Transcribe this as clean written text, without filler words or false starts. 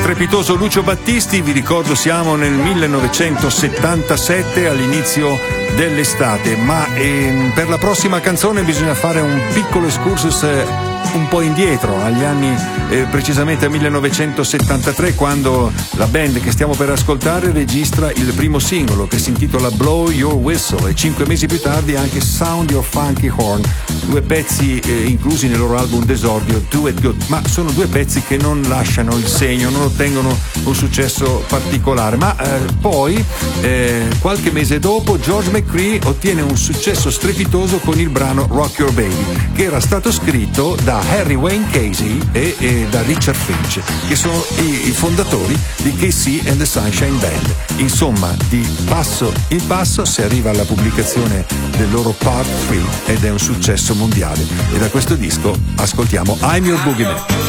strepitoso Lucio Battisti. Vi ricordo, siamo nel 1977, all'inizio dell'estate, ma per la prossima canzone bisogna fare un piccolo excursus un po' indietro, agli anni, precisamente al 1973, quando la band che stiamo per ascoltare registra il primo singolo, che si intitola Blow Your Whistle, e 5 mesi più tardi anche Sound Your Funky Horn, 2 pezzi inclusi nel loro album d'esordio Do It Good, ma sono 2 pezzi che non lasciano il segno, non ottengono un successo particolare, ma poi qualche mese dopo George McCrae ottiene un successo strepitoso con il brano Rock Your Baby, che era stato scritto da Harry Wayne Casey e da Richard Finch, che sono i fondatori di KC and the Sunshine Band. Insomma, di passo in passo si arriva alla pubblicazione del loro Part 3 ed è un successo mondiale, e da questo disco ascoltiamo I'm Your Boogeyman.